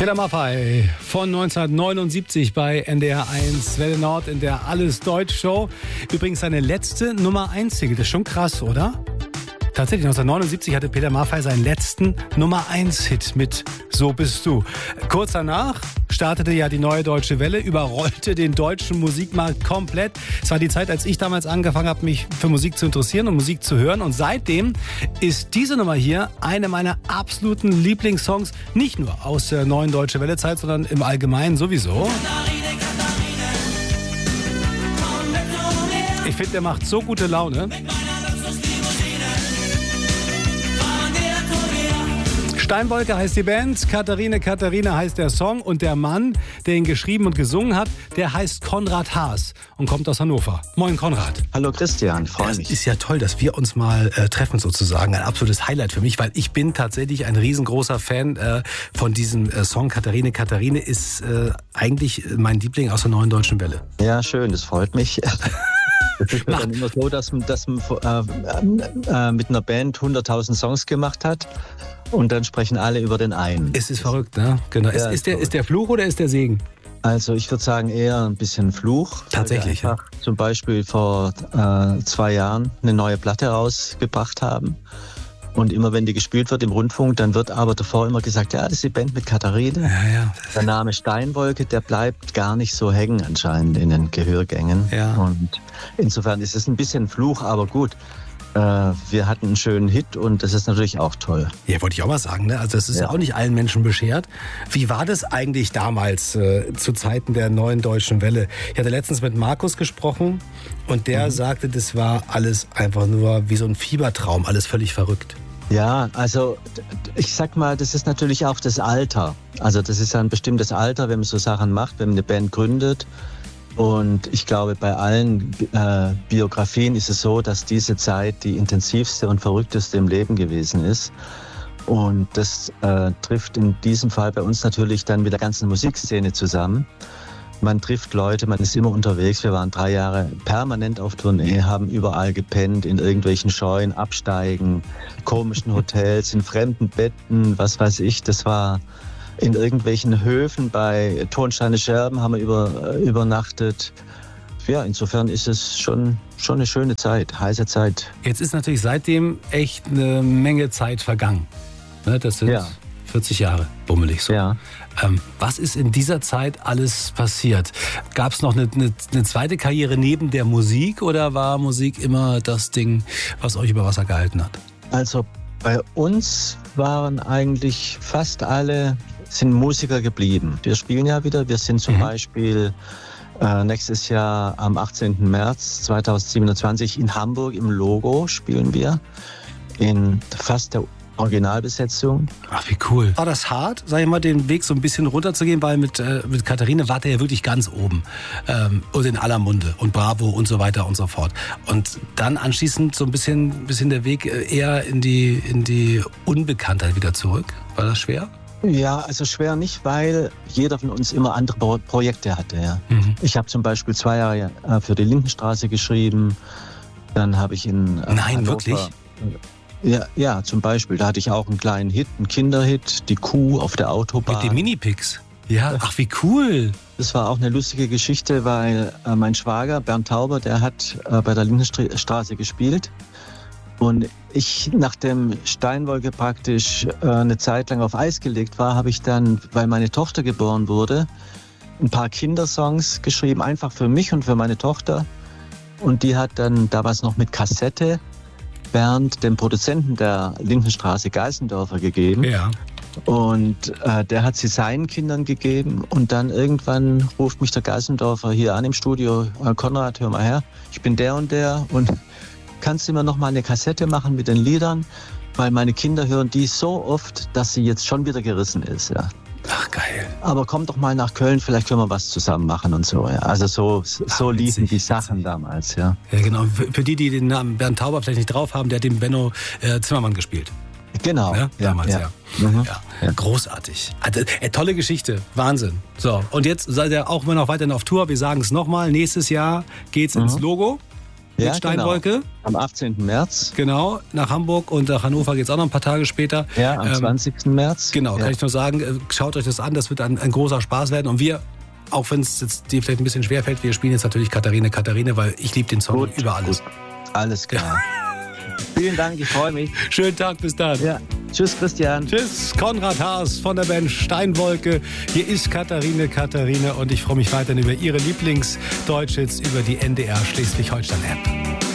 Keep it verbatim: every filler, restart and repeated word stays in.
Peter Maffay von neunzehnhundertneunundsiebzig bei N D R eins Welle Nord in der Alles Deutsch Show. Übrigens seine letzte Nummer eins Single. Das ist schon krass, oder? Tatsächlich, neunzehnhundertneunundsiebzig hatte Peter Maffay seinen letzten Nummer eins Hit mit So bist du. Kurz danach startete ja die Neue Deutsche Welle, überrollte den deutschen Musikmarkt komplett. Es war die Zeit, als ich damals angefangen habe, mich für Musik zu interessieren und Musik zu hören. Und seitdem ist diese Nummer hier eine meiner absoluten Lieblingssongs, nicht nur aus der Neuen Deutsche Welle Zeit, sondern im Allgemeinen sowieso. Ich finde, der macht so gute Laune. Steinwolke heißt die Band, Katharine Katharine heißt der Song und der Mann, der ihn geschrieben und gesungen hat, der heißt Konrad Haas und kommt aus Hannover. Moin Konrad. Hallo Christian, freue mich. Es ist ja toll, dass wir uns mal äh, treffen sozusagen. Ein absolutes Highlight für mich, weil ich bin tatsächlich ein riesengroßer Fan äh, von diesem äh, Song. Katharine Katharine ist äh, eigentlich mein Liebling aus der Neuen Deutschen Welle. Ja, schön, das freut mich. Es ist dann immer so, dass man, dass man äh, äh, mit einer Band hunderttausend Songs gemacht hat und dann sprechen alle über den einen. Es ist verrückt, ne? Genau. Ja, ist, ist, der, ist der Fluch oder ist der Segen? Also ich würde sagen eher ein bisschen Fluch. Tatsächlich, ja. Zum Beispiel vor äh, zwei Jahren eine neue Platte rausgebracht haben. Und immer wenn die gespielt wird im Rundfunk, dann wird aber davor immer gesagt, ja, das ist die Band mit Katharine. Ja, ja. Der Name Steinwolke, der bleibt gar nicht so hängen anscheinend in den Gehörgängen. Ja. Und insofern ist es ein bisschen Fluch, aber gut. Äh, wir hatten einen schönen Hit und das ist natürlich auch toll. Ja, wollte ich auch mal sagen, ne? Also das ist ja. ja auch nicht allen Menschen beschert. Wie war das eigentlich damals, äh, zu Zeiten der Neuen Deutschen Welle? Ich hatte letztens mit Markus gesprochen und der mhm. sagte, das war alles einfach nur wie so ein Fiebertraum, alles völlig verrückt. Ja, also ich sag mal, das ist natürlich auch das Alter. Also das ist ein bestimmtes Alter, wenn man so Sachen macht, wenn man eine Band gründet. Und ich glaube, bei allen äh, Biografien ist es so, dass diese Zeit die intensivste und verrückteste im Leben gewesen ist. Und das äh, trifft in diesem Fall bei uns natürlich dann mit der ganzen Musikszene zusammen. Man trifft Leute, man ist immer unterwegs. Wir waren drei Jahre permanent auf Tournee, haben überall gepennt, in irgendwelchen Scheunen, Absteigen, komischen Hotels, in fremden Betten, was weiß ich. Das war in irgendwelchen Höfen bei Tonsteine Scherben haben wir über, übernachtet. Ja, insofern ist es schon, schon eine schöne Zeit, heiße Zeit. Jetzt ist natürlich seitdem echt eine Menge Zeit vergangen. Das sind ja. vierzig Jahre, bummelig so. Ja. Ähm, was ist in dieser Zeit alles passiert? Gab es noch eine, eine, eine zweite Karriere neben der Musik oder war Musik immer das Ding, was euch über Wasser gehalten hat? Also bei uns waren eigentlich fast alle sind Musiker geblieben. Wir spielen ja wieder. Wir sind zum mhm. Beispiel äh, nächstes Jahr am achtzehnten März zweitausendsiebenundzwanzig in Hamburg im Logo spielen wir in fast der Originalbesetzung. Ach, wie cool. War das hart, sag ich mal, den Weg so ein bisschen runterzugehen, weil mit, äh, mit Katharine war der ja wirklich ganz oben ähm, und in aller Munde und Bravo und so weiter und so fort. Und dann anschließend so ein bisschen, bisschen der Weg eher in die, in die Unbekanntheit wieder zurück. War das schwer? Ja, also schwer nicht, weil jeder von uns immer andere Pro- Projekte hatte. Ja. Mhm. Ich habe zum Beispiel zwei Jahre für die Lindenstraße geschrieben. Dann habe ich in äh, Nein, Hannover, wirklich? Ja, ja, zum Beispiel. Da hatte ich auch einen kleinen Hit, einen Kinderhit, die Kuh auf der Autobahn. Mit den Minipix? Ja, ach wie cool. Das war auch eine lustige Geschichte, weil äh, mein Schwager Bernd Tauber, der hat äh, bei der Lindenstraße gespielt. Und ich, nachdem Steinwolke praktisch äh, eine Zeit lang auf Eis gelegt war, habe ich dann, weil meine Tochter geboren wurde, ein paar Kindersongs geschrieben, einfach für mich und für meine Tochter. Und die hat dann, da war es noch mit Kassette, Bernd, dem Produzenten der Lindenstraße, Geißendorfer, gegeben. Ja. Und äh, der hat sie seinen Kindern gegeben. Und dann irgendwann ruft mich der Geißendorfer hier an im Studio, äh, Konrad, hör mal her, ich bin der und der und kannst du mir noch mal eine Kassette machen mit den Liedern? Weil meine Kinder hören die so oft, dass sie jetzt schon wieder gerissen ist. Ja. Ach, geil. Aber komm doch mal nach Köln, vielleicht können wir was zusammen machen und so. Ja. Also so, so Ach, liefen die Sachen witzig. damals. Ja, ja genau. Für, für die, die den Namen Bernd Tauber vielleicht nicht drauf haben, der hat den Benno äh, Zimmermann gespielt. Genau. Ja, damals, ja. ja. Mhm. ja. ja. Großartig. Also, äh, tolle Geschichte. Wahnsinn. So, und jetzt seid ihr auch immer noch weiterhin auf Tour. Wir sagen es nochmal. Nächstes Jahr geht's mhm. ins Logo. Ja, Steinwolke. Genau. Am achtzehnten März. Genau, nach Hamburg und nach Hannover geht es auch noch ein paar Tage später. Ja, am ähm, zwanzigsten März. Genau, ja. kann ich nur sagen, schaut euch das an, das wird ein, ein großer Spaß werden. Und wir, auch wenn es jetzt dir vielleicht ein bisschen schwerfällt, wir spielen jetzt natürlich Katharine, Katharine, weil ich liebe den Song gut, über alles. Gut. Alles klar. Vielen Dank, ich freue mich. Schönen Tag, bis dann. Ja. Tschüss, Christian. Tschüss, Konrad Haas von der Band Steinwolke. Hier ist Katharine, Katharine und ich freue mich weiterhin über Ihre Lieblingsdeutschhits über die N D R Schleswig-Holstein-App.